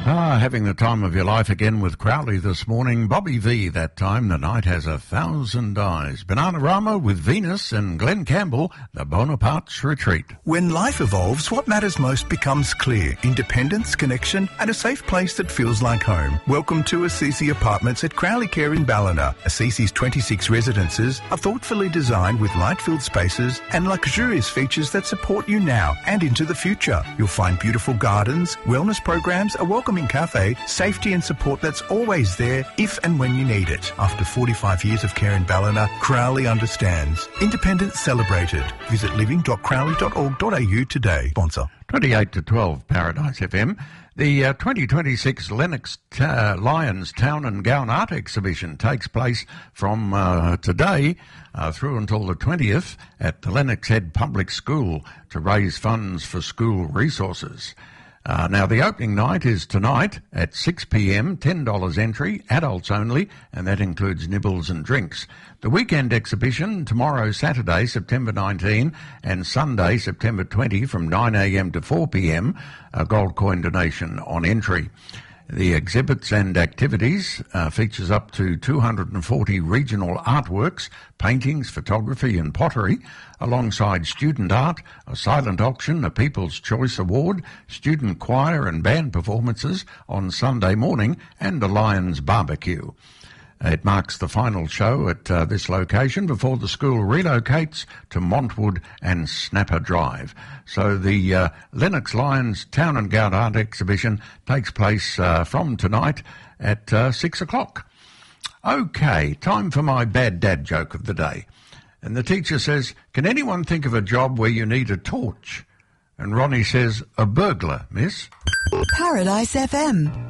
Having the time of your life again with Crowley this morning. Bobby V, that time, The Night Has 1,000 Eyes. Bananarama with Venus and Glenn Campbell, The Bonaparte's Retreat. When life evolves, what matters most becomes clear. Independence, connection, and a safe place that feels like home. Welcome to Assisi Apartments at Crowley Care in Ballina. Assisi's 26 residences are thoughtfully designed with light-filled spaces and luxurious features that support you now and into the future. You'll find beautiful gardens, wellness programs, a welcoming cafe, safety and support that's always there if and when you need it. After 45 years of care in Ballina, Crowley understands. Independence celebrated. Visit living.crowley.org.au today. Sponsor. 28 to 12, Paradise FM. The 2026 Lennox Lions Town and Gown Art Exhibition takes place from today through until the 20th at the Lennox Head Public School to raise funds for school resources. Now, the opening night is tonight at 6 p.m, $10 entry, adults only, and that includes nibbles and drinks. The weekend exhibition tomorrow, Saturday, September 19, and Sunday, September 20, from 9 a.m. to 4 p.m, a gold coin donation on entry. The exhibits and activities features up to 240 regional artworks, paintings, photography and pottery, alongside student art, a silent auction, a People's Choice Award, student choir and band performances on Sunday morning, and a Lions barbecue. It marks the final show at this location before the school relocates to Montwood and Snapper Drive. So the Lennox Lions Town and Gown Art Exhibition takes place from tonight at 6 o'clock. Okay, time for my bad dad joke of the day. And the teacher says, "Can anyone think of a job where you need a torch?" And Ronnie says, "A burglar, miss." Paradise FM.